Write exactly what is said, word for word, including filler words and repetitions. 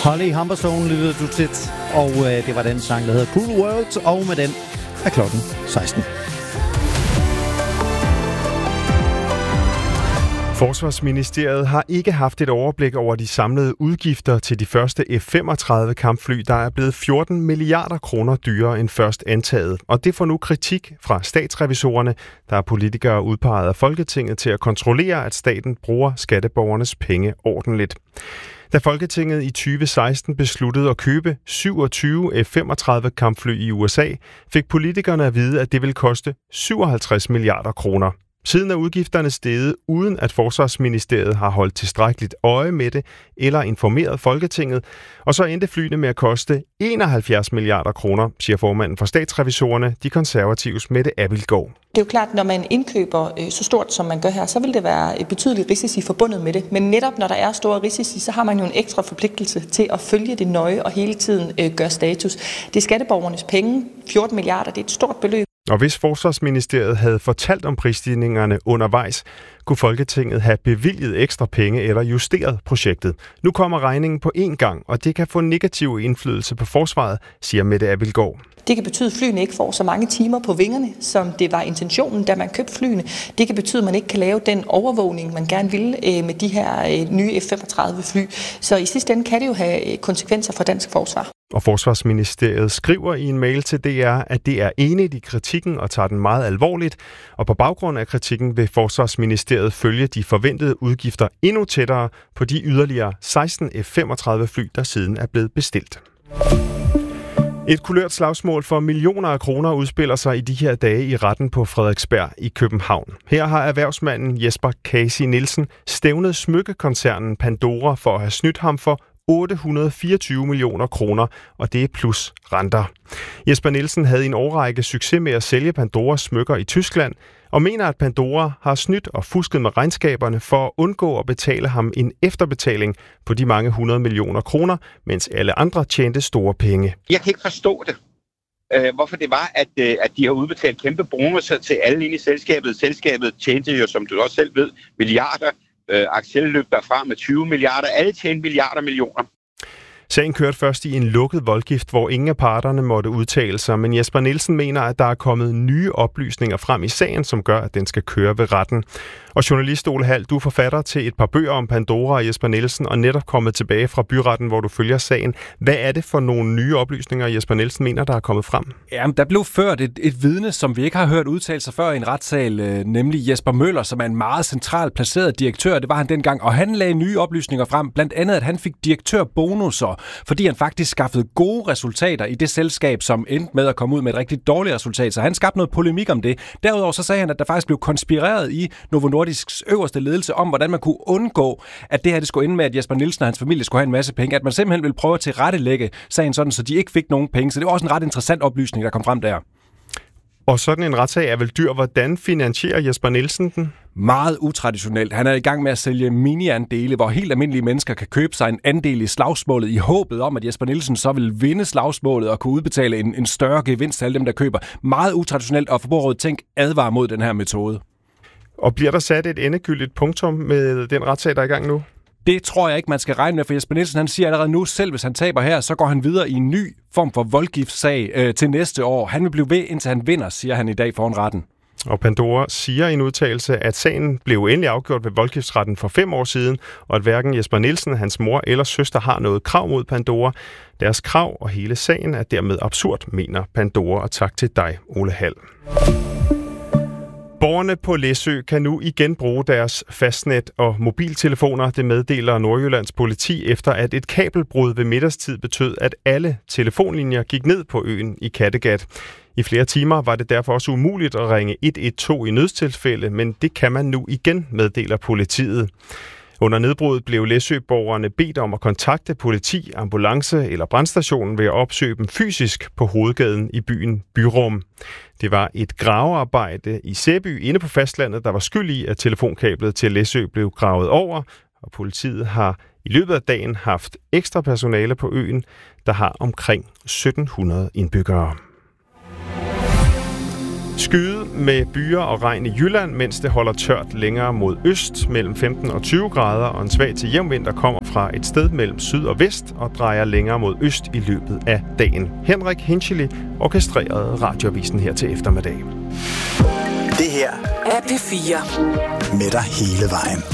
Holly Humberstone lyttede du til, og øh, det var den sang, der hedder Cool World, og med den er klokken seksten. Forsvarsministeriet har ikke haft et overblik over de samlede udgifter til de første F femogtredive kampfly, der er blevet fjorten milliarder kroner dyrere end først antaget. Og det får nu kritik fra statsrevisorerne, der er politikere udpeget af Folketinget til at kontrollere, at staten bruger skatteborgernes penge ordentligt. Da Folketinget i tyve seksten besluttede at købe syvogtyve F femogtredive kampfly i U S A, fik politikerne at vide, at det ville koste syvoghalvtreds milliarder kroner. Siden er udgifterne steget, uden at Forsvarsministeriet har holdt tilstrækkeligt øje med det eller informeret Folketinget, og så endte flyene med at koste enoghalvfjerds milliarder kroner, siger formanden for statsrevisorerne, de konservatives Mette Abildgaard. Det er jo klart, at når man indkøber øh, så stort, som man gør her, så vil det være et betydeligt risici forbundet med det. Men netop når der er store risici, så har man jo en ekstra forpligtelse til at følge det nøje og hele tiden øh, gøre status. Det er skatteborgernes penge. fjorten milliarder, det er et stort beløb. Og hvis Forsvarsministeriet havde fortalt om prisstigningerne undervejs, kunne Folketinget have bevilget ekstra penge eller justeret projektet. Nu kommer regningen på én gang, og det kan få negativ indflydelse på forsvaret, siger Mette Abildgaard. Det kan betyde, at flyene ikke får så mange timer på vingerne, som det var intentionen, da man købte flyene. Det kan betyde, at man ikke kan lave den overvågning, man gerne vil med de her nye F femogtredive fly. Så i sidste ende kan det jo have konsekvenser for dansk forsvar. Og Forsvarsministeriet skriver i en mail til D R, at det er enigt i kritikken og tager den meget alvorligt. Og på baggrund af kritikken vil Forsvarsministeriet følge de forventede udgifter endnu tættere på de yderligere seksten F femogtredive fly, der siden er blevet bestilt. Et kulørt slagsmål for millioner af kroner udspiller sig i de her dage i retten på Frederiksberg i København. Her har erhvervsmanden Jesper Kasi Nielsen stævnet smykkekoncernen Pandora for at have snydt ham for otte hundrede og fireogtyve millioner kroner, og det er plus renter. Jesper Nielsen havde i en årrække succes med at sælge Pandoras smykker i Tyskland, og mener, at Pandora har snydt og fusket med regnskaberne for at undgå at betale ham en efterbetaling på de mange hundrede millioner kroner, mens alle andre tjente store penge. Jeg kan ikke forstå det. Øh, hvorfor det var, at, øh, at de har udbetalt kæmpe bonusser til alle inde i selskabet. Selskabet tjente jo, som du også selv ved, milliarder. Øh, Axel løb derfra med tyve milliarder. Alle tjente milliarder millioner. Sagen kørte først i en lukket voldgift, hvor ingen af parterne måtte udtale sig, men Jesper Nielsen mener, at der er kommet nye oplysninger frem i sagen, som gør, at den skal køre ved retten. Og journalist Ole Hald, du er forfatter til et par bøger om Pandora og Jesper Nielsen, og netop kommet tilbage fra byretten, hvor du følger sagen. Hvad er det for nogle nye oplysninger, Jesper Nielsen mener, der er kommet frem? Jamen, der blev ført et, et vidne, som vi ikke har hørt udtale sig før i en retssal, øh, nemlig Jesper Møller, som er en meget centralt placeret direktør. Det var han dengang, og han lagde nye oplysninger frem, blandt andet, at han fik direktørbonusser, fordi han faktisk skaffede gode resultater i det selskab, som endte med at komme ud med et rigtig dårligt resultat. Så han skabte noget polemik om det. Derudover så sagde han, at der faktisk blev konspireret i Novo Nordisks øverste ledelse om, hvordan man kunne undgå, at det her det skulle ende med, at Jesper Nielsen og hans familie skulle have en masse penge. At man simpelthen ville prøve at tilrettelægge sagen sådan, så de ikke fik nogen penge. Så det var også en ret interessant oplysning, der kom frem der. Og sådan en retssag er vel dyr. Hvordan finansierer Jesper Nielsen den? Meget utraditionelt. Han er i gang med at sælge mini-andele, hvor helt almindelige mennesker kan købe sig en andel i slagsmålet i håbet om, at Jesper Nielsen så vil vinde slagsmålet og kunne udbetale en, en større gevinst til alle dem, der køber. Meget utraditionelt, og Forbrugerrådet Tænk advarer mod den her metode. Og bliver der sat et endegyldigt punktum med den retssag, der er i gang nu? Det tror jeg ikke, man skal regne med, for Jesper Nielsen han siger allerede nu, selv hvis han taber her, så går han videre i en ny form for voldgiftssag øh, til næste år. Han vil blive ved, indtil han vinder, siger han i dag foran retten. Og Pandora siger i en udtalelse, at sagen blev endelig afgjort ved voldgiftsretten for fem år siden, og at hverken Jesper Nielsen, hans mor eller søster har noget krav mod Pandora. Deres krav og hele sagen er dermed absurd, mener Pandora, og tak til dig, Ole Hald. Borgerne på Læsø kan nu igen bruge deres fastnet og mobiltelefoner. Det meddeler Nordjyllands politi, efter at et kabelbrud ved middagstid betød, at alle telefonlinjer gik ned på øen i Kattegat. I flere timer var det derfor også umuligt at ringe et et to i nødstilfælde, men det kan man nu igen, meddeler politiet. Under nedbruddet blev Læsø-borgerne bedt om at kontakte politi, ambulance eller brandstationen ved at opsøge dem fysisk på hovedgaden i byen Byrum. Det var et gravearbejde i Sæby inde på fastlandet, der var skyld i, at telefonkablet til Læsø blev gravet over, og politiet har i løbet af dagen haft ekstra personale på øen, der har omkring sytten hundrede indbyggere. Skyde med byer og regn i Jylland, mens det holder tørt længere mod øst mellem femten og tyve grader, og en svag til jævn vind, der kommer fra et sted mellem syd og vest og drejer længere mod øst i løbet af dagen. Henrik Hinchely orkestrerede radioavisen her til eftermiddag. Det her er P fire med dig hele vejen.